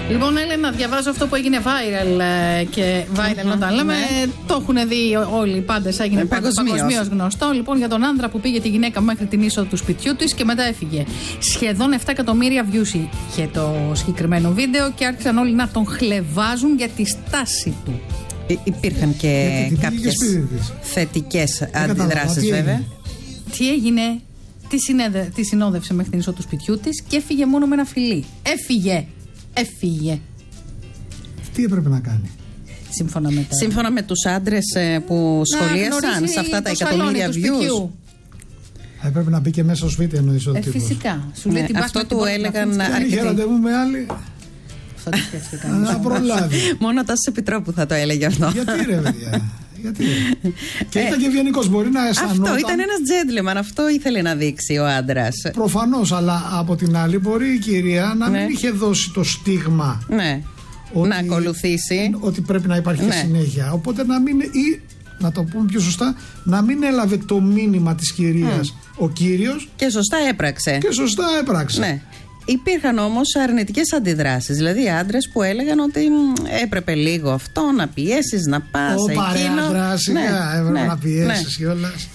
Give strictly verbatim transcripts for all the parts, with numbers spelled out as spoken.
Λοιπόν, Έλενα, διαβάζω αυτό που έγινε viral και viral όταν λέμε. Ναι. Το έχουν δει όλοι οι πάντες. Έγινε παγκοσμίως γνωστό. Λοιπόν, για τον άντρα που πήγε τη γυναίκα μέχρι την είσοδο του σπιτιού της και μετά έφυγε. Σχεδόν επτά εκατομμύρια views είχε το συγκεκριμένο βίντεο και άρχισαν όλοι να τον χλεβάζουν για τη στάση του. Υ- υπήρχαν και κάποιες θετικές αντιδράσεις, βέβαια. Τι έγινε, τι, συνέδε, τι συνόδευσε μέχρι την είσοδο του σπιτιού της και έφυγε μόνο με ένα φιλί. Έφυγε. Έφυγε. Τι έπρεπε να κάνει? Σύμφωνα με, τα... Σύμφωνα με τους άντρες που σχολίασαν σε αυτά τα εκατομμύρια views. Έπρεπε να μπει και μέσα στο σπίτι, εννοείς ο ε, τύπος. Φυσικά. Σου λέει ναι, την αυτό του έλεγαν αρκετοί. Είχε ραντεβού με άλλη. Αυτό το σκέφτηκα. Να προλάβει. Μόνο ο Τάσος Επιτρόπου θα το έλεγε αυτό. Γιατί ρε παιδιά? Γιατί? Και ήταν και ευγενικός, μπορεί να αισθανόταν. Αυτό ήταν ένας gentleman, αυτό ήθελε να δείξει ο άντρας. Προφανώς, αλλά από την άλλη μπορεί η κυρία να ναι. μην είχε δώσει το στίγμα. Ναι. Ότι, να ακολουθήσει. Ότι πρέπει να υπάρχει ναι. και συνέχεια. Οπότε να μην, ή να το πούμε πιο σωστά, να μην έλαβε το μήνυμα της κυρίας mm. ο κύριος. Και σωστά έπραξε. Και σωστά έπραξε. Ναι. Υπήρχαν όμως αρνητικές αντιδράσεις. Δηλαδή άντρες που έλεγαν ότι έπρεπε λίγο αυτό να πιέσεις, να πας Ω, εκείνο. Άντρα, σιγά, ναι, έπρεπε ναι, να πιέσεις ναι. κιόλας.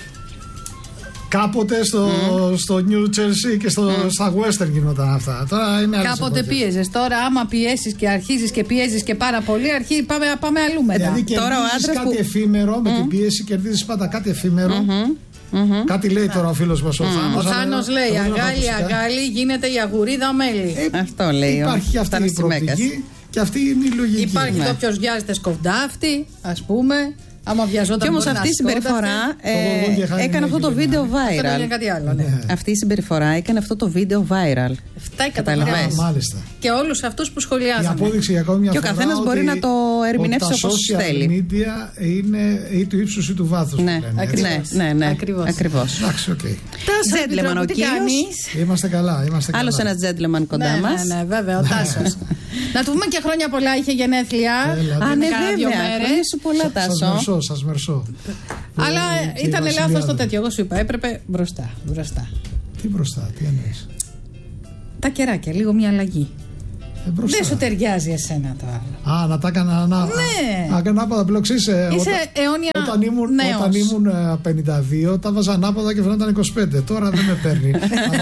Κάποτε στο, mm. στο New Jersey και στο, mm. στα Western γινόταν αυτά. Τώρα είναι κάποτε πίεζες. Τώρα, άμα πιέσεις και αρχίζεις και πιέζεις και πάρα πολύ, αρχί, πάμε, πάμε αλλού μετά. Δηλαδή, τώρα ο άντρας κάτι που... εφήμερο με mm. την πίεση, κερδίζεις πάντα κάτι εφήμερο. Mm-hmm. Mm-hmm. Κάτι λέει τώρα ο φίλος μας ο mm. Θάνος. Ο Θάνος λέει: Αγάλη, αγάλη, γίνεται η αγουρίδα μέλι. Ε, Αυτό λέει. Υπάρχει και αυτή η προοπτική και αυτή είναι η λογική. Υπάρχει ναι. το ποιος βιάζεται σκοφτάφτη, ας πούμε. Άμα βιαζόταν. Και όμως αυτή η συμπεριφορά ε, έκανε αυτό το βίντεο viral. Αυτό κάτι άλλο, ναι. Αυτή η συμπεριφορά έκανε αυτό το βίντεο viral. επτά εκατομμύρια. Μάλιστα. Και όλους αυτούς που σχολιάζουν. Η απόδειξη για ακόμη μια φορά. Και ο καθένας μπορεί να το ερμηνεύσει όπως θέλει. Τα social media είναι ή του ύψους ή του βάθους. Ναι, ακριβώς. Εντάξει, οκ. Gentleman ο κύριος. Είμαστε καλά. Άλλος ένας gentleman κοντά μας. Ναι, βέβαια, ο Τάσος. Να του πούμε και χρόνια πολλά, είχε γενέθλια. Α, ναι, βέβαια. Χρόνια σου πολλά, Τάσο. Σας μερσώ. Αλλά ήταν λάθος το τέτοιο. Εγώ σου είπα, έπρεπε μπροστά. μπροστά. Τι μπροστά, τι εννοείς? Τα κεράκια, λίγο μια αλλαγή. Ε, δεν σου ταιριάζει εσένα το άλλο. Α, να τα έκανα να. Ναι. Ανάποδα πλοξής. Είσαι αιώνια. Όταν ήμουν, όταν ήμουν πενήντα δύο, τα βάζα ανάποδα και φαινόταν είκοσι πέντε. Τώρα δεν με παίρνει.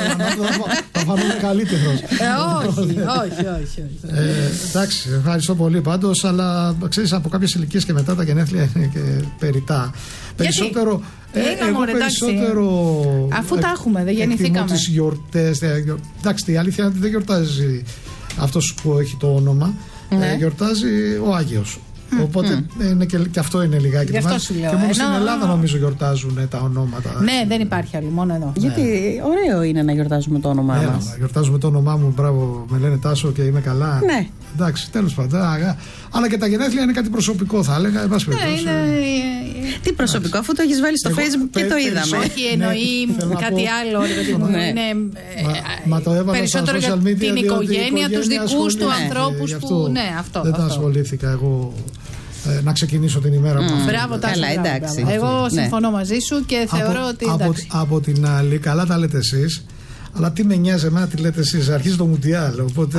Θα φανούμε καλύτερος. Όχι, όχι, όχι. Εντάξει, ευχαριστώ πολύ πάντως, αλλά ξέρεις, από κάποιες ηλικίες και μετά τα γενέθλια είναι και περιτά. Περισσότερο. Εγώ περισσότερο. Αφού τα έχουμε, δεν γεννηθήκαμε. Τις γιορτές. Εντάξει, η αλήθεια είναι ότι δεν γιορτάζει αυτός που έχει το όνομα, ναι. ε, γιορτάζει ο Άγιος. Mm, Οπότε mm. Είναι και, και αυτό είναι λιγάκι. Γι' αυτό σου λέω. Και μόνο Ενώ... στην Ελλάδα νομίζω γιορτάζουν τα ονόματα. Ναι, δεν υπάρχει άλλο, μόνο εδώ. Γιατί ναι. ωραίο είναι να γιορτάζουμε το όνομά ναι, μας. Να γιορτάζουμε το όνομά μου, μπράβο, με λένε Τάσο και είμαι καλά. Ναι. Εντάξει, τέλος πάντων. Αλλά και τα γενέθλια είναι κάτι προσωπικό, θα έλεγα. Ναι, είναι... Τι προσωπικό, αφού το έχεις βάλει στο εγώ, Facebook και το είδαμε. Όχι, εννοεί ναι, κάτι άλλο. Ναι. Είναι μα το έβαλα στα social media. Την οικογένεια, τους δικούς του ανθρώπους που. Ναι, αυτό. Δεν τα ασχολήθηκα εγώ. Ε, να ξεκινήσω την ημέρα μου. Μπράβο, Τάσο. Εγώ συμφωνώ μαζί σου και θεωρώ ότι. Από την άλλη, καλά τα λέτε εσείς. Αλλά τι με νοιάζει εμένα, τι λέτε εσείς, αρχίζει το Μουντιάλ. Οπότε,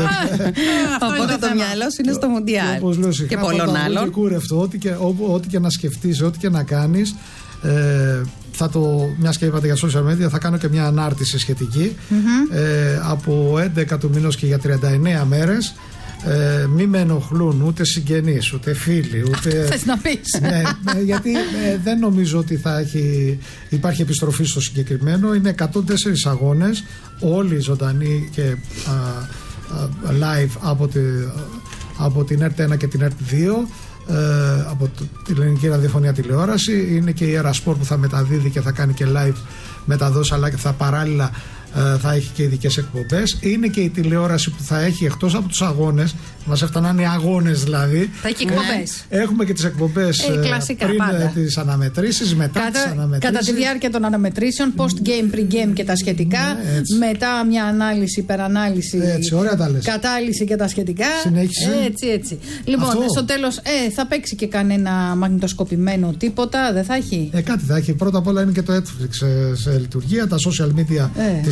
οπότε το μυαλό σου είναι στο Μουντιάλ. Όπως λέω συχνά, και πολλών άλλων. Και κούρευτο, ό,τι και, ό, ό,τι και να σκεφτείς, ό,τι και να κάνεις. Ε, θα το, μιας και είπατε για social media, θα κάνω και μια ανάρτηση σχετική. Mm-hmm. Ε, από έντεκα του μηνός και για τριάντα εννέα μέρες. Ε, μη με ενοχλούν ούτε συγγενείς, ούτε φίλοι, ούτε. Θες να πεις. Ναι, γιατί ε, δεν νομίζω ότι θα έχει, υπάρχει επιστροφή στο συγκεκριμένο. Είναι εκατόν τέσσερις αγώνες, όλοι ζωντανοί και α, α, live από, τη, από την ΕΡΤ ένα και την ΕΡΤ δύο. Ε, από το, την Ελληνική Ραδιοφωνία Τηλεόραση. Είναι και η Ερασπορ που θα μεταδίδει και θα κάνει και live μεταδόσεις, αλλά και θα παράλληλα ε, θα έχει και ειδικές εκπομπές. Είναι και η τηλεόραση που θα έχει, εκτός από τους αγώνες, μας έφταναν οι αγώνες δηλαδή. Θα έχει εκπομπές. Ε, έχουμε και τις εκπομπές ε, κλασικά, πριν πάντα. Τις αναμετρήσεις, μετά κατά, τις αναμετρήσεις. Κατά τη διάρκεια των αναμετρήσεων, post-game, pre-game και τα σχετικά. Ναι, μετά μια ανάλυση, υπερανάλυση. Έτσι, ωραία τα λες. Κατάλυση και τα σχετικά. Συνέχισε. Έτσι, έτσι. Λοιπόν, αυτό. Στο τέλος, ε, θα παίξει και κανένα μαγνητοσκοπημένο τίποτα, δεν θα έχει. Ε, κάτι θα έχει. Πρώτα απ' όλα είναι και το Netflix σε, σε λειτουργία, τα social media ε. της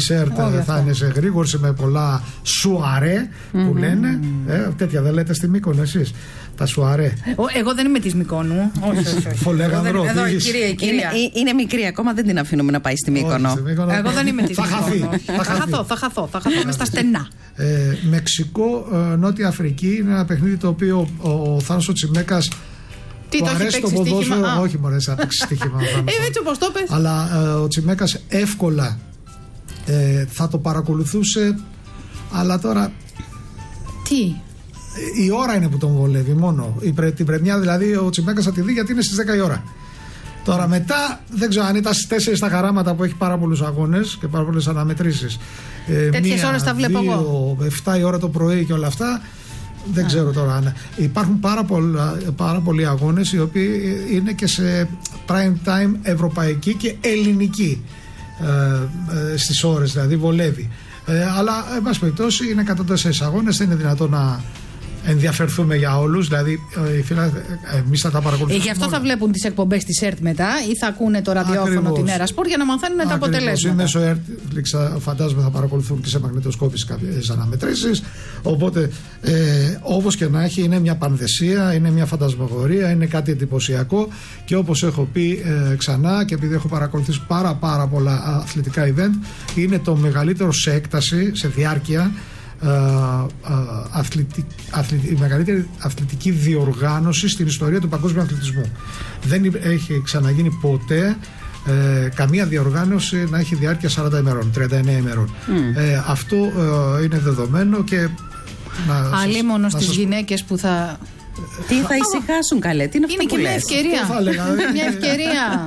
σερτ θα είναι σε γρήγορση με πολλά σουαρέ που mm-hmm. λένε. Ε, τέτοια δεν λέτε στη Μύκονο εσείς? Τα σουαρέ. Εγώ δεν είμαι της Μυκόνου. Όχι, όχι, όχι. Φολέγανδρο. Εδώ η κυρία, η κυρία. Είναι, είναι μικρή ακόμα, δεν την αφήνουμε να πάει στη Μύκονο. Εγώ δεν είμαι της Μύκονο. Θα χαθώ, θα χαθώ, θα χαθώ μες στα στενά. Ε, Μεξικό, ε, Νότια Αφρική είναι ένα παιχνίδι το οποίο ο, ο Θάνος ο Τσιμέκας τι, του το αρέσει το ποδόσφαιρο. Όχι, μωρέ, θα παίξει στοίχημα. Ε, έτσι όπως το πες. Αλλά ε, ο Τσιμέκας εύκολα ε, θα το παρακολουθούσε. Αλλά τώρα. Τι? Η ώρα είναι που τον βολεύει μόνο. Η πρε, την πρεμιά δηλαδή ο Τσιμέκας θα τη δει γιατί είναι στις δέκα η ώρα. Τώρα μετά δεν ξέρω αν ήταν στις τέσσερις τα χαράματα που έχει πάρα πολλούς αγώνες και πάρα πολλές αναμετρήσεις. Ε, Τέτοιες ώρες τα βλέπω δύο, εγώ. εφτά η ώρα το πρωί και όλα αυτά. Δεν ξέρω τώρα αν. Υπάρχουν πάρα, πολλά, πάρα πολλοί αγώνες οι οποίοι είναι και σε prime time ευρωπαϊκή και ελληνική ε, ε, στις ώρες, δηλαδή βολεύει. Ε, αλλά εν πάση περιπτώσει είναι εκατόν τέσσερις αγώνες, δεν είναι δυνατόν να ενδιαφερθούμε για όλους, δηλαδή εμείς θα τα παρακολουθούμε. Ε, γι' αυτό θα βλέπουν τις εκπομπές της ΕΡΤ μετά ή θα ακούνε το ραδιόφωνο την Έρα Σπορ για να μαθαίνουν τα αποτελέσματα. Μέσω ΕΡΤ φαντάζομαι θα παρακολουθούν και σε μαγνητοσκόπηση κάποιες αναμετρήσεις. Οπότε ε, όπως και να έχει, είναι μια πανδεσία, είναι μια φαντασμαγορία, είναι κάτι εντυπωσιακό και όπως έχω πει ε, ξανά και επειδή έχω παρακολουθήσει πάρα πάρα πολλά αθλητικά event, είναι το μεγαλύτερο σε έκταση, σε διάρκεια. Uh, uh, αθλητικ, αθλητικ, η μεγαλύτερη αθλητική διοργάνωση στην ιστορία του παγκόσμιου αθλητισμού. Δεν έχει ξαναγίνει ποτέ ε, καμία διοργάνωση να έχει διάρκεια σαράντα ημερών, τριάντα εννέα ημερών. Mm. Ε, αυτό ε, είναι δεδομένο και αλίμονο στις γυναίκες που θα... Τι θα ησυχάσουν, καλέ, τι είναι αυτό που λες? Είναι και μια ευκαιρία. Μια ευκαιρία.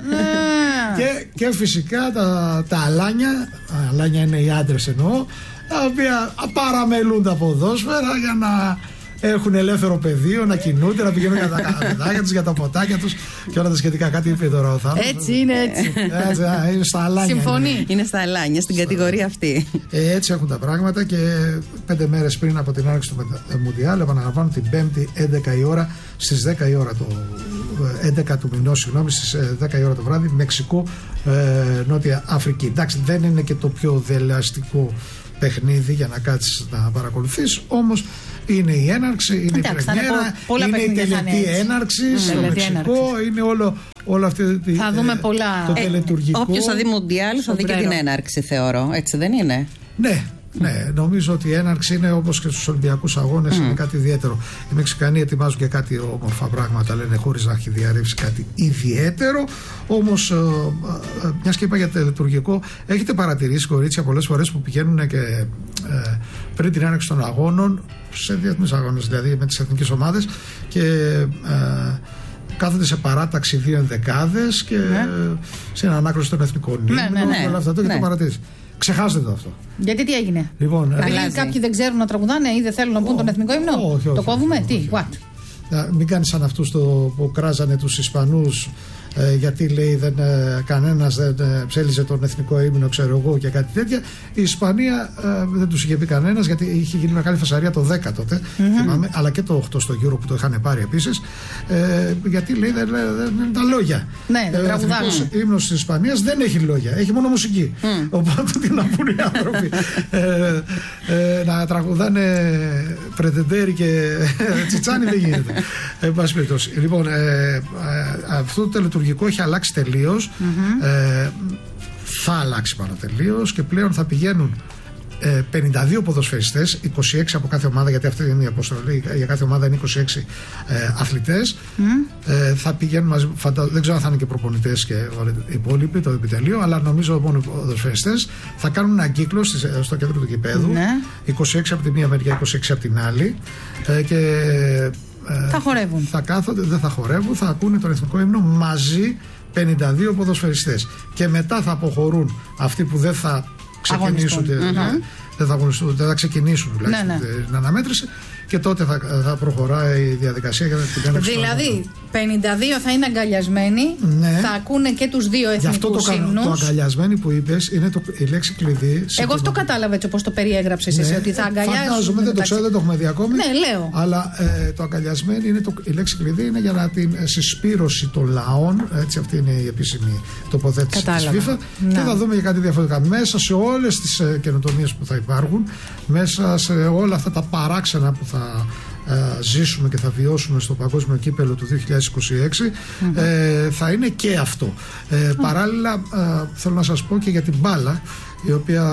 και, και φυσικά τα, τα αλάνια, αλάνια είναι οι άντρες εννοώ, τα οποία παραμελούν τα ποδόσφαιρα για να έχουν ελεύθερο πεδίο, να κινούνται, να πηγαίνουν για τα καφεδάκια τους, για τα ποτάκια τους και όλα τα σχετικά. Κάτι είπε τώρα ο Θάνος. Έτσι είναι, έτσι. έτσι α, είναι στα αλάνια. Συμφωνεί. Είναι, είναι στα αλάνια, στην κατηγορία αυτή. Ε, έτσι έχουν τα πράγματα και πέντε μέρες πριν από την άνοιξη του Μουντιάλ, επαναλαμβάνω την Πέμπτη έντεκα η ώρα, στις δέκα η ώρα το έντεκα του μηνός, συγγνώμη, στις δέκα η ώρα το βράδυ, Μεξικό, ε, Νότια Αφρική. Εντάξει, δεν είναι και το πιο δελεαστικό παιχνίδι για να κάτσεις να παρακολουθείς, όμως είναι η έναρξη, είναι εντάξει, η πρεμιέρα, είναι η τελετή έναρξη στο Μεξικό, είναι όλο, όλο αυτό θα δούμε ε, πολλά. το ε, τελετουργικό. Όποιος θα δει Μουντιάλ θα δει και την έναρξη, θεωρώ, έτσι δεν είναι? Ναι. Ναι, νομίζω ότι η έναρξη είναι όπως και στους Ολυμπιακούς Αγώνες, mm. είναι κάτι ιδιαίτερο. Οι Μεξικανοί ετοιμάζουν και κάτι όμορφα πράγματα, λένε, χωρίς να έχει διαρρεύσει κάτι ιδιαίτερο. Όμως, ε, ε, μιας και είπα για τελετουργικό, έχετε παρατηρήσει, κορίτσια, πολλές φορές που πηγαίνουν και ε, πριν την έναρξη των αγώνων, σε διεθνείς αγώνες δηλαδή με τις εθνικές ομάδες, και ε, κάθονται σε παράταξη δύο ενδεκάδες και ναι. σε ανάκρωση των εθνικών ύμνων, ναι, ναι, ναι. όλα αυτά το έχετε ναι. παρατηρήσει. Ξεχάσετε το αυτό. Γιατί τι έγινε? Λοιπόν, δηλαδή κάποιοι δεν ξέρουν να τραγουδάνε ή δεν θέλουν να πούν oh, τον εθνικό ύμνο? Όχι, όχι, το κόβουμε, όχι, τι, όχι, what? Μην κάνεις σαν αυτούς το, που κράζανε τους Ισπανούς ε, γιατί λέει δεν, ε, κανένας δεν ε, ψέλιζε τον εθνικό ύμνο, ξέρω εγώ, και κάτι τέτοια. Η Ισπανία ε, δεν τους είχε πει κανένας, γιατί είχε γίνει μεγάλη φασαρία το δέκα τότε, mm-hmm. θυμάμαι, αλλά και το οκτώ στο Euro που το είχαν πάρει επίσης, ε, γιατί λέει δεν είναι τα λόγια. Ναι, δεν τραγουδάνε. Ο εθνικός ύμνος της Ισπανίας δεν έχει λόγια, έχει μόνο μουσική. Mm. Οπότε τι να πούνε οι άνθρωποι, ε, ε, να τραγουδάνε Πρετεντέρι και Τσιτσάνι δεν γίνεται. Εν πάση περιπτώσει. Λοιπόν, ε, ε, αυτό το τελετουργικό έχει αλλάξει τελείως. Mm-hmm. Ε, θα αλλάξει πάνω τελείως και πλέον θα πηγαίνουν ε, πενήντα δύο ποδοσφαιριστές, είκοσι έξι από κάθε ομάδα, γιατί αυτή είναι η αποστολή. Για κάθε ομάδα είναι είκοσι έξι ε, αθλητές. Mm. Ε, θα πηγαίνουν μαζί, φαντα... δεν ξέρω αν θα είναι και προπονητές και οι υπόλοιποι, το επιτελείο, αλλά νομίζω μόνο οι ποδοσφαιριστές θα κάνουν ένα κύκλο στο κέντρο του γηπέδου. Mm. είκοσι έξι από τη μία μεριά, είκοσι έξι από την άλλη. Ε, και θα χορεύουν. Θα κάθονται, δεν θα χορεύουν, θα ακούνε τον εθνικό ύμνο μαζί πενήντα δύο ποδοσφαιριστές. Και μετά θα αποχωρούν αυτοί που δεν θα ξεκινήσουν mm-hmm. δεν θα, δεν θα ξεκινήσουν τουλάχιστον ναι, ναι. την αναμέτρηση και τότε θα, θα προχωράει η διαδικασία για την έναρξη. Δηλαδή, πενήντα δύο θα είναι αγκαλιασμένοι, ναι. θα ακούνε και τους δύο εθνικούς ύμνους. Γι' αυτό το, το αγκαλιασμένοι που είπες είναι το, η λέξη κλειδί. Εγώ αυτό κατάλαβα έτσι όπως το περιέγραψες, ναι, εσύ, ότι θα αγκαλιάσουν. Φαντάζομαι, δεν το ξέρω, δεν το έχουμε δει ακόμη. Ναι, λέω. Αλλά ε, το αγκαλιασμένοι είναι το, η λέξη κλειδί είναι για την συσπήρωση των λαών. Έτσι, αυτή είναι η επίσημη τοποθέτηση της FIFA. Και θα δούμε και κάτι διαφορετικά. Μέσα σε όλες τις ε, καινοτομίες που θα υπάρχουν, μέσα σε όλα αυτά τα παράξενα που θα ε, ζήσουμε και θα βιώσουμε στο παγκόσμιο κύπελλο του δύο χιλιάδες είκοσι έξι, mm-hmm. ε, θα είναι και αυτό. Ε, mm. Παράλληλα, ε, θέλω να σας πω και για την μπάλα, η οποία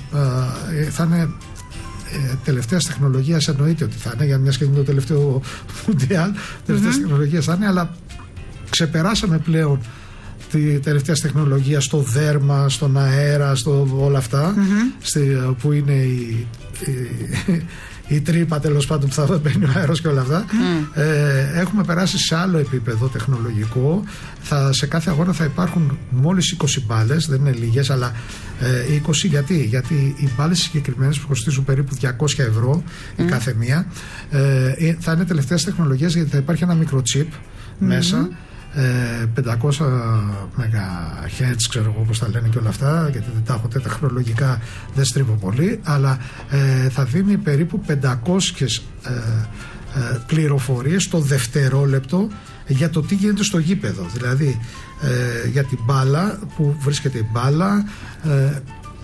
ε, θα είναι ε, τελευταίας τεχνολογίας, εννοείται ότι θα είναι, για μια και είναι το τελευταίο Μουντιάλ, τελευταίας mm-hmm. τεχνολογίας θα είναι, αλλά ξεπεράσαμε πλέον τη τελευταία τεχνολογία στο δέρμα, στον αέρα, στο όλα αυτά, mm-hmm. στη, που είναι η, η, η τρύπα τέλος πάντων που θα μπαίνει ο αέρος και όλα αυτά. Mm. Ε, έχουμε περάσει σε άλλο επίπεδο τεχνολογικό. Θα, σε κάθε αγώνα θα υπάρχουν μόλις είκοσι μπάλες, δεν είναι λίγες, αλλά ε, είκοσι. Γιατί, γιατί οι μπάλες συγκεκριμένες που κοστίζουν περίπου διακόσια ευρώ mm. η κάθε μία, ε, θα είναι τελευταίας τεχνολογίας, γιατί θα υπάρχει ένα μικροτσίπ mm. μέσα. πεντακόσια μεγαχέρτζ, ξέρω εγώ πώς τα λένε και όλα αυτά, γιατί δεν τα έχω τεχνολογικά, δεν στρίβω πολύ, αλλά ε, θα δίνει περίπου πεντακόσιες ε, ε, πληροφορίες το δευτερόλεπτο για το τι γίνεται στο γήπεδο, δηλαδή ε, για την μπάλα, που βρίσκεται η μπάλα, ε,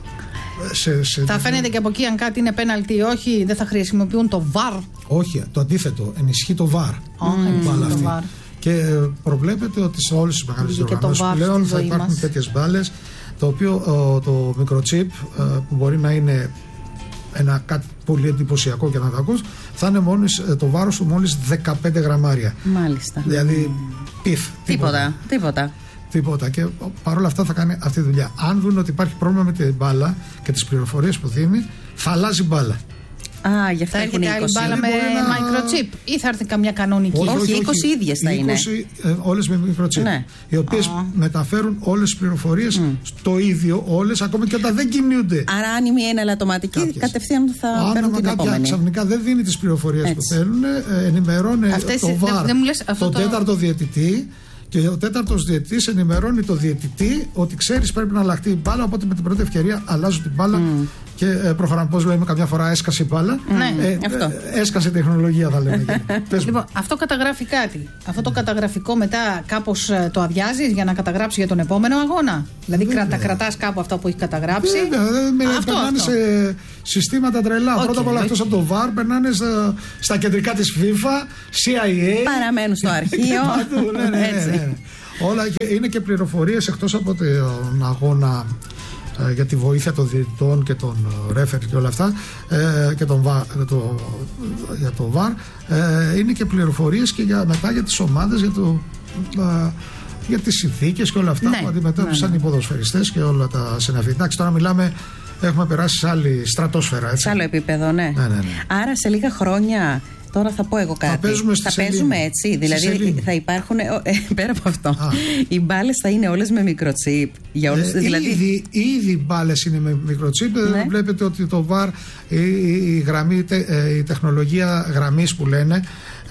Σε, σε... Θα φαίνεται και από εκεί αν κάτι είναι πέναλτι ή όχι, δεν θα χρησιμοποιούν το βαρ. Όχι, το αντίθετο, ενισχύει το βαρ. Oh, mm. το Και προβλέπεται ότι σε όλες τις μεγάλες διοργανώσεις πλέον θα υπάρχουν τέτοιες μπάλες, το οποίο το μικροτσίπ, που μπορεί να είναι ένα κάτι πολύ εντυπωσιακό και να το ακούς, θα είναι μόλις, το βάρος του μόλις δεκαπέντε γραμμάρια. Μάλιστα. Δηλαδή πιφ, τίποτα, τίποτα. Τίποτα. Και παρόλα αυτά θα κάνει αυτή τη δουλειά. Αν δουν ότι υπάρχει πρόβλημα με την μπάλα και τις πληροφορίες που δίνει, θα αλλάζει μπάλα. Α, γι' αυτό θα έρθει άλλη μπάλα με να... microchip ή θα έρθει καμιά κανονική? Όχι, όχι, είκοσι ίδιες θα είναι. είκοσι, ε, όλες με microchip. Ναι. Οι οποίες oh. μεταφέρουν όλες τις πληροφορίες mm. στο ίδιο, όλες, ακόμα και όταν δεν κινούνται. Άρα, αν η μία είναι ελαττωματική, κατευθείαν θα αν παίρνουν την κάποια επόμενη. Ξαφνικά δεν δίνει τις πληροφορίες που θέλουν, ε, ενημερώνει Αυτές, το βαρ, τον το... τέταρτο διαιτητή. Και ο τέταρτος διαιτητής ενημερώνει το διαιτητή ότι ξέρεις πρέπει να αλλάχτεί η μπάλα. Οπότε με την πρώτη ευκαιρία αλλάζω την μπάλα mm. και ε, προχωράμε. Πώς λέμε, καμιά φορά έσκασε η μπάλα. Ναι, ε, αυτό. Ε, έσκασε η τεχνολογία, θα λέμε. Λοιπόν, αυτό καταγράφει κάτι. Αυτό το καταγραφικό μετά κάπως το αδειάζεις για να καταγράψει για τον επόμενο αγώνα. Δηλαδή κρατα, κρατάς κάπου αυτό που έχει καταγράψει. Βέβαια, αυτό, περνάνε αυτό. σε συστήματα τρελά. Okay, Πρώτα απ' όλα, εκτός από το βαρ, περνάνε στα, στα κεντρικά της FIFA, σι άι έι. Παραμένουν στο αρχείο. ναι, ναι, ναι, ναι. Όλα και είναι και πληροφορίες εκτός από τον αγώνα ε, για τη βοήθεια των διαιτητών και των ρέφερ και όλα αυτά ε, και τον βα, το, για το βαρ, ε, είναι και πληροφορίες και για, μετά για τις ομάδες, για, το, ε, για τις συνθήκες και όλα αυτά, ναι, που αντιμετώπισαν ναι, ναι. οι ποδοσφαιριστές και όλα τα συναφή. Εντάξει, τώρα μιλάμε, έχουμε περάσει σε άλλη στρατόσφαιρα, έτσι. Σε άλλο επίπεδο, ναι. Ναι, ναι, ναι. Άρα σε λίγα χρόνια. Τώρα θα πω εγώ κάτι. Θα παίζουμε, θα παίζουμε έτσι. Δηλαδή θα υπάρχουν. Ε, πέρα από αυτό. Α. Οι μπάλες θα είναι όλες με μικροτσίπ. Για όλους, ε, δηλαδή... Ήδη, ήδη οι μπάλες είναι με μικροτσίπ. Ναι. Βλέπετε ότι το βαρ, η, η, γραμμή, η τεχνολογία γραμμής που λένε,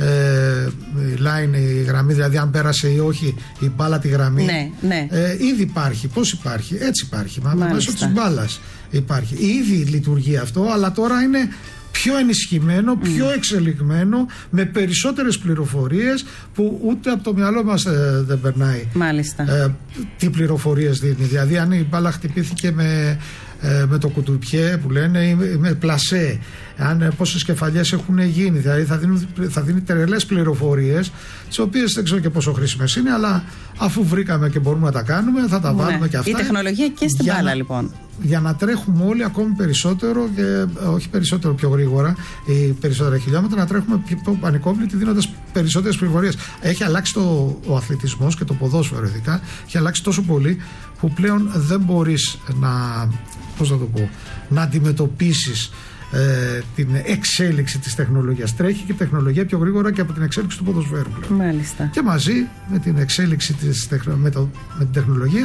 ε, η line, η γραμμή, δηλαδή αν πέρασε ή όχι η μπάλα τη γραμμή. Ναι, ναι. Ε, ήδη υπάρχει. Πώς υπάρχει? Έτσι υπάρχει. Μα μέσω της μπάλας υπάρχει. Ήδη λειτουργεί αυτό, αλλά τώρα είναι πιο ενισχυμένο, πιο mm. εξελιγμένο, με περισσότερες πληροφορίες που ούτε από το μυαλό μας ε, δεν περνάει. Μάλιστα. Ε, τι πληροφορίες δίνει. Δηλαδή αν η μπάλα χτυπήθηκε με, ε, με το κουτουπιέ που λένε ή με πλασέ, αν, ε, πόσες κεφαλιές έχουν γίνει, δηλαδή θα, δίνουν, θα δίνει τρελές πληροφορίες, τις οποίες δεν ξέρω και πόσο χρήσιμες είναι, αλλά αφού βρήκαμε και μπορούμε να τα κάνουμε, θα τα βάλουμε ναι. και αυτά. Η τεχνολογία και στην μπάλα να, λοιπόν. Για να τρέχουμε όλοι ακόμη περισσότερο και όχι περισσότερο, πιο γρήγορα ή περισσότερα χιλιόμετρα, να τρέχουμε πιο πανικόβλητοι δίνοντας περισσότερες πληροφορίες. Έχει αλλάξει το, ο αθλητισμός και το ποδόσφαιρο ειδικά, έχει αλλάξει τόσο πολύ που πλέον δεν μπορείς να, πώς να το πω, να αντιμετωπίσεις Ε, την εξέλιξη της τεχνολογίας. Τρέχει και η τεχνολογία πιο γρήγορα και από την εξέλιξη του ποδοσφαίρου πλέον. Μάλιστα. Και μαζί με την εξέλιξη της, με, το, με την τεχνολογία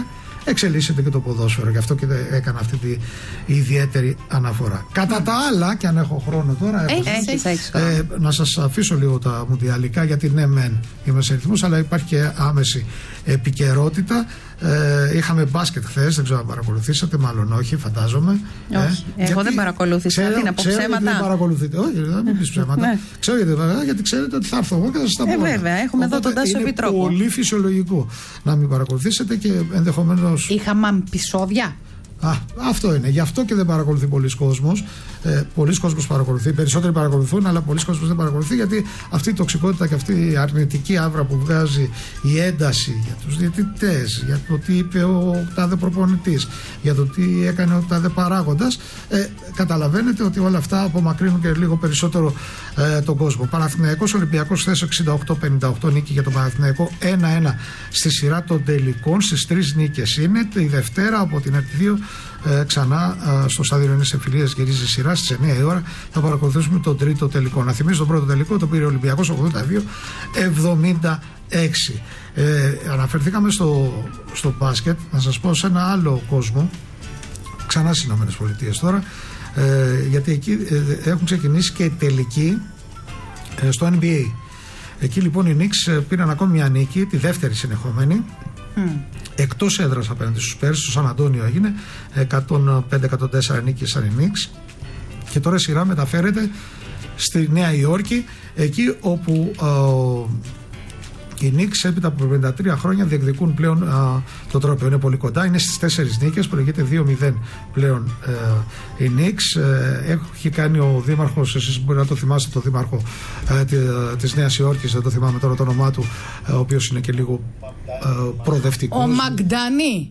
εξελίσσεται και το ποδόσφαιρο. Γι' αυτό και έκανα αυτή τη ιδιαίτερη αναφορά. Κατά τα άλλα, και αν έχω χρόνο τώρα, έχεις, έχεις, ε, να σας αφήσω λίγο τα μουντιαλικά, γιατί ναι, μεν είμαστε σε ρυθμούς, αλλά υπάρχει και άμεση επικαιρότητα. Ε, είχαμε μπάσκετ χθες, δεν ξέρω αν παρακολουθήσατε, μάλλον όχι, φαντάζομαι. Όχι, ε, εγώ γιατί, δεν παρακολούθησα. Ξέρω, τι να πω, ξέρω ψέματα. Δεν παρακολουθείτε. Όχι, δεν μην πεις ψέματα. Ναι. Ξέρω γιατί, γιατί ξέρετε ότι θα έρθω εγώ και θα σας τα πω. Ε, βέβαια, έχουμε Οπότε εδώ τον Τάσο Επιτρόπο. Είναι πολύ φυσιολογικό να μην παρακολουθήσετε και ενδεχομένως. Είχαμε επεισόδια. Α, αυτό είναι. Γι' αυτό και δεν παρακολουθεί πολλοί κόσμος. Ε, πολλοί κόσμος παρακολουθεί. Περισσότεροι παρακολουθούν, αλλά πολλοί κόσμος δεν παρακολουθεί, γιατί αυτή η τοξικότητα και αυτή η αρνητική άβρα που βγάζει, η ένταση για τους διαιτητές, για το τι είπε ο τάδε προπονητής, για το τι έκανε ο τάδε παράγοντας, ε, καταλαβαίνετε ότι όλα αυτά απομακρύνουν και λίγο περισσότερο ε, τον κόσμο. Παναθηναϊκός Ολυμπιακός χθες εξήντα οκτώ πενήντα οκτώ, νίκη για τον Παναθηναϊκό, ένα ένα στη σειρά των τελικών. Στις τρεις νίκες είναι. Η Δευτέρα από την ΕΡΤ δύο ε, ξανά ε, στο στάδιο Ενής Εμφυλίας γυρίζει σειρά στις εννιά η ώρα. Θα παρακολουθήσουμε τον τρίτο τελικό. Να θυμίσω τον πρώτο τελικό, το πήρε ο Ολυμπιακός ογδόντα δύο εβδομήντα έξι. Ε, αναφερθήκαμε στο, στο μπάσκετ. Να σας πω σε ένα άλλο κόσμο, ξανά στις Ηνωμένες Πολιτείες τώρα, ε, γιατί εκεί ε, έχουν ξεκινήσει και τελικοί ε, στο N B A. Εκεί λοιπόν οι Knicks πήραν ακόμη μια νίκη, τη δεύτερη συνεχόμενη, mm. εκτός έδρας απέναντι στους Spurs. Στο Σαν Αντώνιο έγινε εκατόν πέντε εκατόν τέσσερα νίκησαν οι Knicks, και τώρα η σειρά μεταφέρεται στη Νέα Υόρκη, εκεί όπου ε, οι Knicks έπειτα από πενήντα τρία χρόνια διεκδικούν πλέον α, το τρόπαιο. Είναι πολύ κοντά, είναι στις τέσσερις νίκες που λέγεται δύο μηδέν πλέον ε, οι Knicks. Ε, έχει κάνει ο δήμαρχος, εσείς μπορεί να το θυμάστε, το δήμαρχο ε, της Νέας Υόρκης, δεν το θυμάμαι τώρα το όνομά του, ε, ο οποίος είναι και λίγο ε, προοδευτικός. Ο Μαγντανί.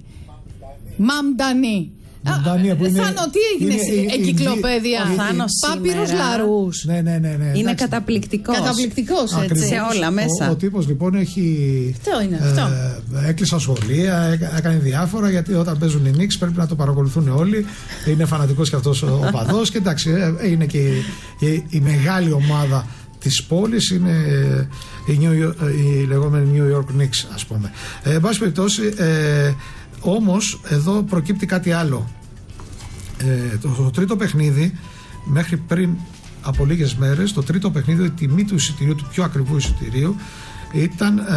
Μαμντανί. Θάνο, τι έγινε στην εγκυκλοπαίδεια. Πάπυρους λαρούς. Ναι, ναι, ναι, ναι. Είναι καταπληκτικός. Καταπληκτικός, έτσι. Σε όλα μέσα. Ο, ο τύπος λοιπόν έχει. Αυτό είναι, αυτό. Ε, έκλεισαν σχολεία, έκανε διάφορα, γιατί όταν παίζουν οι Knicks πρέπει να το παρακολουθούν όλοι. Είναι φανατικός και αυτός ο παδός. Και εντάξει, είναι και η, η, η μεγάλη ομάδα της πόλης, είναι η, New, η λεγόμενη New York Knicks, ας πούμε. Ε, εν πάση περιπτώσει, ε, όμως εδώ προκύπτει κάτι άλλο. Ε, το, το τρίτο παιχνίδι, μέχρι πριν από λίγες μέρες, το τρίτο παιχνίδι, η τιμή του εισιτηρίου, του πιο ακριβού εισιτηρίου, ήταν ε,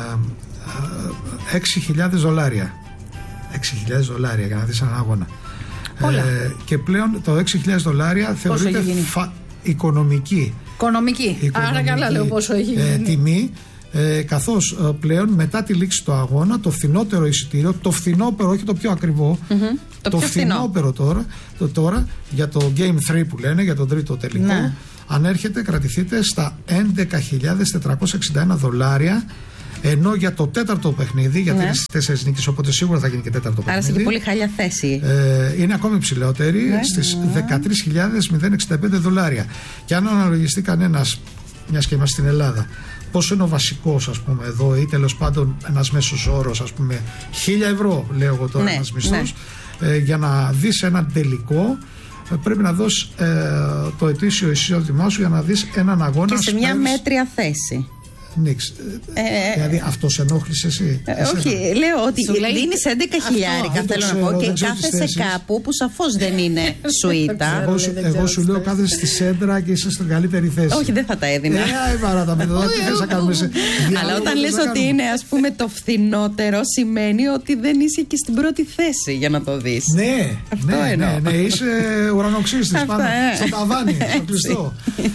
ε, έξι χιλιάδες δολάρια. έξι χιλιάδες δολάρια για να δεις έναν αγώνα. Ε, και πλέον το έξι χιλιάδες δολάρια θεωρείται φα, οικονομική. Οικονομική. οικονομική. Άρα καλά λέω πόσο έχει γίνει. Ε, τιμή. Ε, καθώς ε, πλέον μετά τη λήξη του αγώνα το φθηνότερο εισιτήριο, το φθηνότερο, όχι το πιο ακριβό, mm-hmm. το, το πιο φθηνότερο τώρα, το, τώρα για το Game τρία που λένε, για τον τρίτο τελικό, ναι. ανέρχεται, κρατηθείτε, στα έντεκα χιλιάδες τετρακόσια εξήντα ένα δολάρια, ενώ για το τέταρτο παιχνίδι, γιατί ναι. είναι στις τέσσερις νίκες, οπότε σίγουρα θα γίνει και τέταρτο Άρα παιχνίδι. Άρα σε πολύ χάλια θέση. Ε, είναι ακόμη ψηλότερη, ναι. στις δεκατρείς χιλιάδες εξήντα πέντε δολάρια. Και αν αναλογιστεί κανένας, μιας και είμαστε στην Ελλάδα, πόσο είναι ο βασικός, ας πούμε, εδώ, ή τέλος πάντων ένας μέσος όρος, ας πούμε, χίλια ευρώ, λέω εγώ τώρα, ναι, ένας μισθός, ναι. ε, για να δεις έναν τελικό, ε, πρέπει να δώσεις ε, το ετήσιο εισόδημά σου για να δεις έναν αγώνα. Και σε μια σπέρς... μέτρια θέση. Νίξ. Ε, δηλαδή αυτό σε ενόχλησε εσύ. Ε, όχι, λέω ότι δίνεις έντεκα χιλιάρικα, θέλω να πω, και κάθεσαι κάπου που σαφώς δεν είναι σουίτα. Εγώ, εγώ σου λέω κάθεσαι στη σέντρα και είσαι στην καλύτερη θέση. Όχι, δεν θα τα έδινα. Ε, παρά τι θες να κάνουμε. Αλλά όταν λες ότι είναι, ας πούμε, το φθηνότερο, σημαίνει ότι δεν είσαι και στην πρώτη θέση για να το δεις. Ναι, ναι, ναι, ναι, είσαι ουρανοξύστης πάνω στο ταβάνι, στο κλειστό.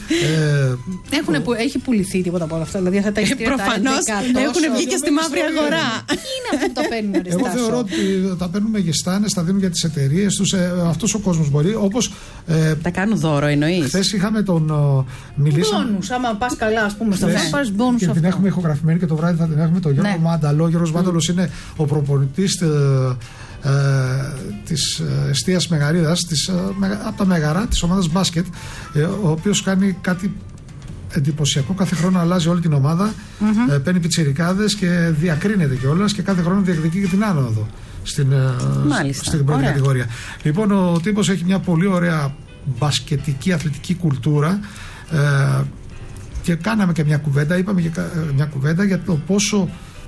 Έχει πουληθεί τίποτα από όλα αυτά, δηλαδή. Προφανώς έχουν βγει και στη μαύρη αγορά. Τι είναι αυτό που τα παίρνουν, αριστά? Εγώ θεωρώ ότι τα παίρνουν γεστάνες, τα δίνουν για τις εταιρείες τους. Ε, αυτός ο κόσμος μπορεί. Όπως, ε, τα κάνουν δώρο, εννοείς? Χθες είχαμε τον. Μιλήσαμε. Μπόνους, άμα πας καλά, ας πούμε, στο να πάρεις μπόνους. Και την έχουμε ηχογραφημένη και το βράδυ θα την έχουμε τον Γιώργο ναι. Μάνταλο. Ο Γιώργος mm. Μάνταλος είναι ο προπονητής ε, ε, της εστίας Μεγαρίδας, της, ε, από τα Μέγαρα, της ομάδας μπάσκετ, ε, ο οποίος κάνει κάτι εντυπωσιακό. Κάθε χρόνο αλλάζει όλη την ομάδα, mm-hmm. ε, παίρνει πιτσιρικάδες και διακρίνεται κιόλας, και κάθε χρόνο διεκδικεί και την άνοδο στην, στην πρώτη ωραία. κατηγορία. Λοιπόν, ο τύπος έχει μια πολύ ωραία μπασκετική αθλητική κουλτούρα, ε, και κάναμε και μια κουβέντα, είπαμε και μια κουβέντα για το πόσο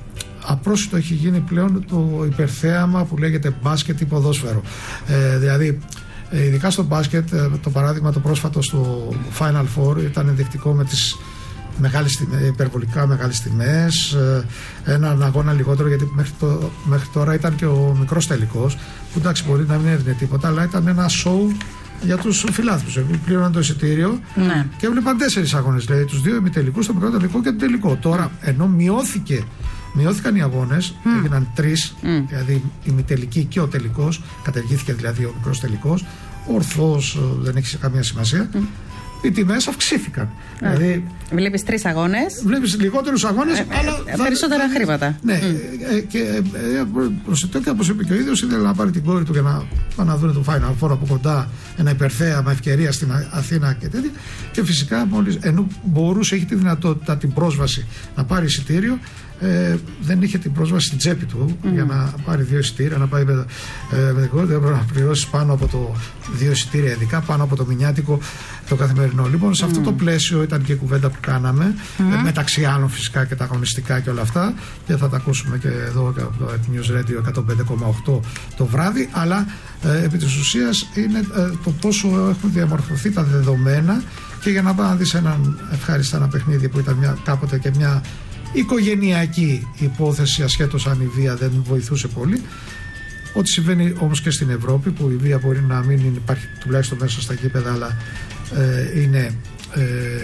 απρόσιτο έχει γίνει πλέον το υπερθέαμα που λέγεται μπάσκετ ή ποδόσφαιρο. Ε, δηλαδή, ειδικά στο μπάσκετ, το παράδειγμα το πρόσφατο στο Final Four ήταν ενδεικτικό με τις μεγάλες τιμές, υπερβολικά μεγάλες τιμές, έναν αγώνα λιγότερο, γιατί μέχρι, το, μέχρι τώρα ήταν και ο μικρός τελικός, που εντάξει μπορεί να μην έδινε τίποτα, αλλά ήταν ένα show για τους φιλάθλους. Πλήρωναν το εισιτήριο ναι. και έβλεπαν τέσσερις αγώνες, δηλαδή τους δύο ημιτελικούς, τον μικρό τελικό και τον τελικό. Τώρα, ενώ μειώθηκε, μειώθηκαν οι αγώνες, mm. έγιναν τρεις, mm. δηλαδή ημιτελική και ο τελικός, καταργήθηκε δηλαδή ο μικρός τελικός, ορθώς δεν έχει καμία σημασία. Mm. Οι τιμές αυξήθηκαν. Mm. Δηλαδή, βλέπεις τρεις αγώνες. Βλέπεις λιγότερους αγώνες, ε, αλλά. Ε, περισσότερα θα, χρήματα. Ναι, mm. ε, και ε, προσιτώ και όπως είπε και ο ίδιος, ήθελε να πάρει την κόρη του για να πάνε να δουν το Final Four από κοντά, ένα υπερθέαμα ευκαιρία στην Αθήνα και τέτοια. Και φυσικά, μόλις, ενώ μπορούσε, έχει τη δυνατότητα, την πρόσβαση να πάρει εισιτήριο, Ε, δεν είχε την πρόσβαση στην τσέπη του mm. για να πάρει δύο εισιτήρια, να πάει με, ε, με την κόρη, έπρεπε να πληρώσει πάνω από το δύο εισιτήρια, ειδικά πάνω από το μηνιάτικο το καθημερινό. Λοιπόν, σε mm. αυτό το πλαίσιο ήταν και η κουβέντα που κάναμε, mm. ε, μεταξύ άλλων φυσικά και τα αγωνιστικά και όλα αυτά, και θα τα ακούσουμε και εδώ από το News Radio εκατόν πέντε κόμμα οκτώ το βράδυ. Αλλά ε, επί της ουσίας είναι ε, το πόσο έχουν διαμορφωθεί τα δεδομένα, και για να πάει να δεις έναν ευχάριστα ένα παιχνίδι που ήταν μια, κάποτε και μια οικογενειακή υπόθεση, ασχέτως αν η βία δεν βοηθούσε πολύ. Ό,τι συμβαίνει όμως και στην Ευρώπη, που η βία μπορεί να μην υπάρχει τουλάχιστον μέσα στα γήπεδα, αλλά ε, είναι ε,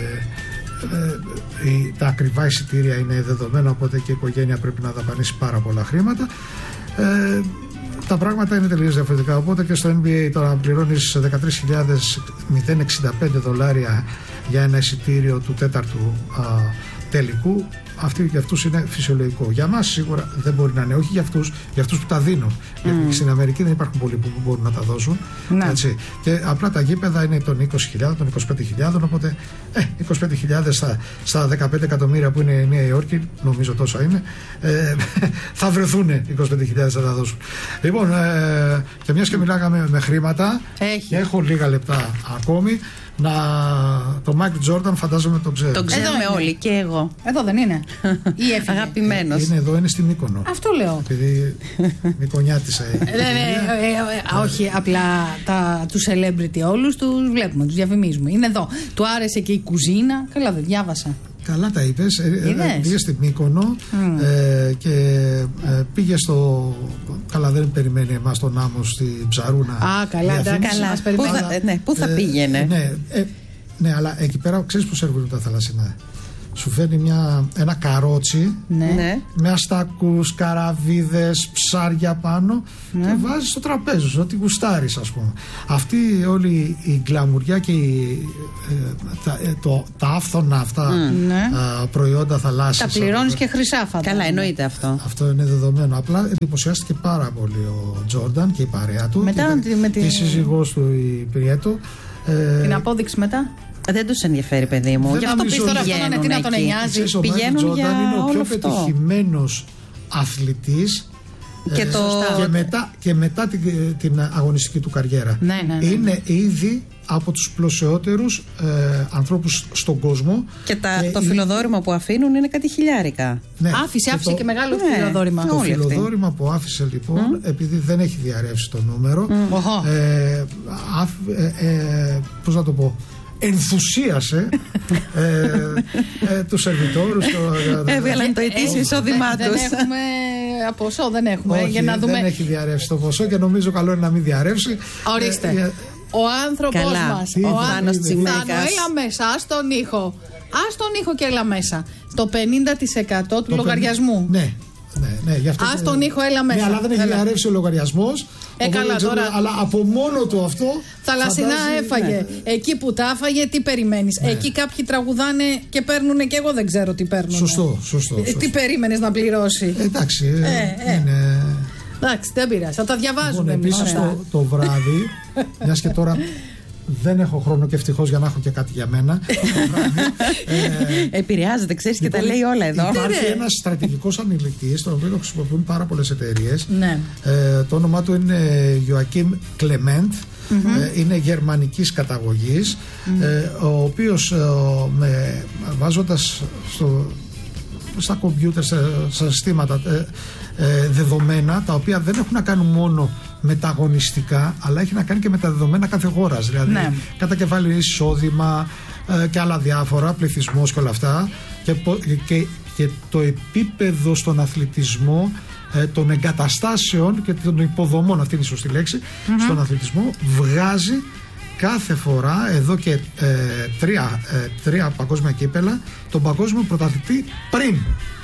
ε, ε, τα ακριβά εισιτήρια είναι δεδομένα, οπότε και η οικογένεια πρέπει να δαπανίσει πάρα πολλά χρήματα. Ε, τα πράγματα είναι τελείως διαφορετικά. Οπότε και στο N B A τώρα πληρώνεις δεκατρείς χιλιάδες εξήντα πέντε δολάρια για ένα εισιτήριο του τέταρτου α, τελικού. Αυτή για αυτούς είναι φυσιολογικό. Για μας σίγουρα δεν μπορεί να είναι, όχι για αυτούς, για αυτούς που τα δίνουν. Mm. Γιατί στην Αμερική δεν υπάρχουν πολλοί που μπορούν να τα δώσουν. Ναι. Έτσι. Και απλά τα γήπεδα είναι των είκοσι χιλιάδες, των είκοσι πέντε χιλιάδες. Οπότε ε, είκοσι πέντε χιλιάδες στα, στα δεκαπέντε εκατομμύρια που είναι η Νέα Υόρκη, νομίζω τόσα είναι, ε, θα βρεθούν είκοσι πέντε χιλιάδες να τα δώσουν. Λοιπόν, ε, και μιας και μιλάγαμε με χρήματα, Έχει. έχω λίγα λεπτά ακόμη. Να, το Μάικλ Τζόρνταν φαντάζομαι τον ξέρετε. Τον ξέρουμε όλοι, και εγώ. Εδώ δεν είναι? Ή έφυγε? Αγαπημένος. Είναι εδώ, είναι στη Μύκονο. Αυτό λέω. Επειδή Μυκονιάτισα η ναι, ναι, όχι, απλά τα, τους celebrity όλους τους βλέπουμε, τους διαφημίζουμε. Είναι εδώ. Του άρεσε και η κουζίνα. Καλά, δεν διάβασα. Καλά τα είπες. Πήγε στη Μύκονο mm. ε, και ε, πήγε στο. Καλά, δεν περιμένει εμάς τον άμμο στη Ψαρούνα. Α, καλά, εντάξει. Πού θα, ναι, πού θα ε, πήγαινε. Ναι, ε, ναι, αλλά εκεί πέρα ξέρεις που σερβίρουν τα θαλασσινά. Σου φέρνει μια, ένα καρότσι ναι. με αστακούς, καραβίδες, ψάρια πάνω ναι. και βάζεις στο τραπέζι σου, ό,τι γουστάρεις, ας πούμε. Αυτή όλη η γκλαμουριά και η, ε, τα, ε, το, τα άφθονα αυτά mm. α, προϊόντα θαλάσσιας. Τα πληρώνεις και χρυσάφα. Καλά, εννοείται αυτό. Αυτό είναι δεδομένο. Απλά εντυπωσιάστηκε πάρα πολύ ο Τζόρνταν και η παρέα του. Μετά, και, με τη... η σύζυγός του, η Πριέτο. Ε, την απόδειξη μετά. Δεν τους ενδιαφέρει, παιδί μου. Γι' αυτό πεις τώρα αυτό να είναι, τι να τον νοιάζει. Πηγαίνουν για είναι ο πιο αυτό. πετυχημένος αθλητής και, ε, το... και μετά, και μετά την, την αγωνιστική του καριέρα. Ναι, ναι, ναι. Είναι ήδη από τους πλουσιότερους ε, ανθρώπους στον κόσμο. Και τα, και το η... φιλοδόρημα που αφήνουν είναι κάτι χιλιάρικα. Ναι, άφησε, άφησε και, το... και μεγάλο ναι, φιλοδόρημα. Το φιλοδόρημα που άφησε λοιπόν, mm. επειδή δεν έχει διαρρεύσει το νούμερο, mm. ε, αφ, ε, ε, πώς να το πω, ενθουσίασε ε, ε, τους σερβιτόρους. Έβγαλαν το ετήσιο εισόδημά τους. Δεν έχουμε ποσό, δεν έχουμε. Όχι, για να δούμε... δεν έχει διαρρεύσει το ποσό και νομίζω καλό είναι να μην διαρρεύσει. Ορίστε. Ε, ο άνθρωπος μας, ο άνθρωπος έλα μέσα, ας τον ήχο. Ας τον ήχο και έλα μέσα. Το πενήντα τοις εκατό του το λογαριασμού. Ναι. Ναι, ναι, γι' αυτό. Ας τον ήχο, έλα μέσα. Ναι, αλλά δεν έχει διαρρεύσει ο λογαριασμός. Ε, καλά, ξέρω, τώρα... Αλλά από μόνο του αυτό. Θαλασσινά φαντάζει... έφαγε. Ναι. Εκεί που τα έφαγε, τι περιμένεις. Ναι. Εκεί κάποιοι τραγουδάνε και παίρνουν και εγώ δεν ξέρω τι παίρνουν. Σωστό, σωστό. Ε, τι περίμενες να πληρώσει. Ε, εντάξει. Ε, ε. Είναι... Εντάξει, δεν πειράζει. Θα τα διαβάζουμε. Λοιπόν, επίσης το, το βράδυ, μιας και τώρα. Δεν έχω χρόνο και ευτυχώς για να έχω και κάτι για μένα. ε, Επηρεάζεται, ξέρεις, λοιπόν, και τα λέει όλα εδώ. Υπάρχει ένας στρατηγικός ανηλικτής, τον οποίο το χρησιμοποιούν πάρα πολλές εταιρείες. Ναι. Ε, το όνομά του είναι Joachim Clement. Mm-hmm. Ε, είναι γερμανικής καταγωγής. Mm-hmm. ε, ο οποίος ε, με, βάζοντας στο στα κομπιούτερ, στα συστήματα ε, ε, δεδομένα τα οποία δεν έχουν να κάνουν μόνο με τα αγωνιστικά, αλλά έχει να κάνει και με τα δεδομένα κάθε χώρας. Δηλαδή, ναι. κατά κεφάλι εισόδημα ε, και άλλα διάφορα, πληθυσμός και όλα αυτά. Και, και, και το επίπεδο στον αθλητισμό ε, των εγκαταστάσεων και των υποδομών, αυτή είναι η σωστή λέξη, mm-hmm. στον αθλητισμό βγάζει κάθε φορά εδώ και ε, τρία, ε, τρία παγκόσμια κύπελα τον παγκόσμιο πρωταθλητή πριν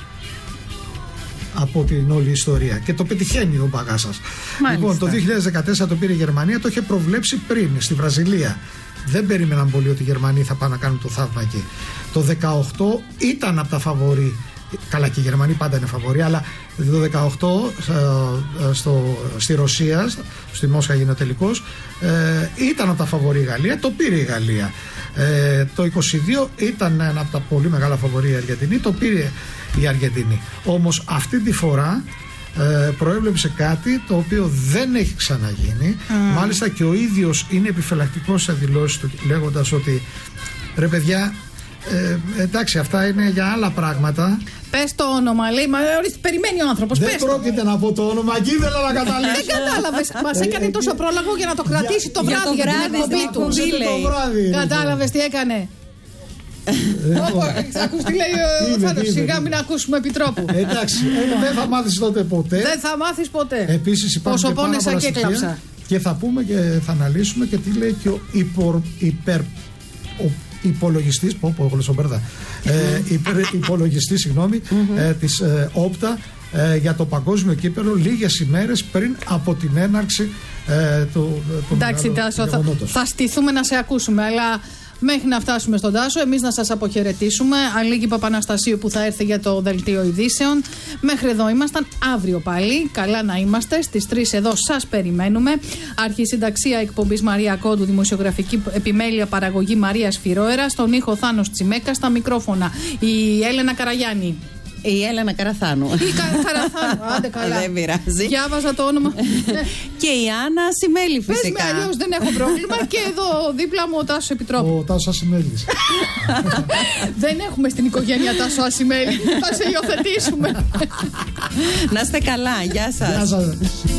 από την όλη ιστορία, και το πετυχαίνει ο Μπαγάσας. Λοιπόν, το δύο χιλιάδες δεκατέσσερα το πήρε η Γερμανία, το είχε προβλέψει πριν στη Βραζιλία. Δεν περίμεναν πολύ ότι οι Γερμανοί θα πάνε να κάνουν το θαύμα εκεί. Το δεκαοκτώ ήταν από τα φαβορί. Καλά, και οι Γερμανοί πάντα είναι φαβορί, αλλά το δεκαοκτώ στο, στη Ρωσία, στη Μόσχα έγινε ο τελικός, ε, ήταν από τα φαβορί η Γαλλία, το πήρε η Γαλλία. Ε, το είκοσι δύο ήταν ένα από τα πολύ μεγάλα φαβορί η Αργεντινή, το πήρε η Αργεντινή. Όμως αυτή τη φορά ε, προέβλεψε κάτι το οποίο δεν έχει ξαναγίνει. Mm. Μάλιστα και ο ίδιος είναι επιφυλακτικός σε δηλώσεις του, λέγοντας ότι ρε παιδιά, Ε, εντάξει, αυτά είναι για άλλα πράγματα. Πες το όνομα, λέει. Μα περιμένει ο άνθρωπος. Δεν πρόκειται να πω το όνομα, εκεί ήθελα να καταλήξω. Δεν κατάλαβες. Μας έκανε τόσο πρόλογο για να το κρατήσει το βράδυ για την εκπομπή του. Κατάλαβες τι έκανε. Ακούς τι λέει ο Φάντος. Σιγά μην ακούσουμε επιτρόπου. Εντάξει, δεν θα μάθεις τότε ποτέ. Δεν θα μάθεις ποτέ. Επίσης υπάρχουν και πάρα πολλά στοιχεία. Και θα πούμε και θα αναλύσουμε και τι λέει και ο υπερ υπολογιστής, πω πω γλωσσομπέρδα, ε, υπερ, υπολογιστής, συγγνώμη, mm-hmm. ε, της ε, Όπτα ε, για το παγκόσμιο κύπελλο λίγες ημέρες πριν από την έναρξη ε, του, του Εντάξει, Τάσο, θα, θα στηθούμε να σε ακούσουμε, αλλά μέχρι να φτάσουμε στον Τάσο, εμείς να σας αποχαιρετήσουμε. Αλίκη Παπαναστασίου που θα έρθει για το δελτίο ειδήσεων. Μέχρι εδώ ήμασταν, αύριο πάλι. Καλά να είμαστε. Στις τρεις εδώ σας περιμένουμε. Αρχισυνταξία εκπομπής Μαρία Κόντου, δημοσιογραφική επιμέλεια παραγωγή Μαρία Σφυρόερα. Στον ήχο Θάνος Τσιμέκα, στα μικρόφωνα η Έλενα Καραγιάννη. Η Έλενα Καραθάνου. Η Κα, Καραθάνου, άντε καλά. Δεν πειράζει. Διάβαζα το όνομα. Και η Άννα Ασημέλη φυσικά. Πες με, αλλιώς δεν έχω πρόβλημα. Και εδώ δίπλα μου ο Τάσος Επιτρόπου. Ο Τάσος Ασημέλης. Δεν έχουμε στην οικογένεια Τάσο Ασημέλη. Θα σε υιοθετήσουμε. Να είστε καλά. Γεια σας. Γεια σας.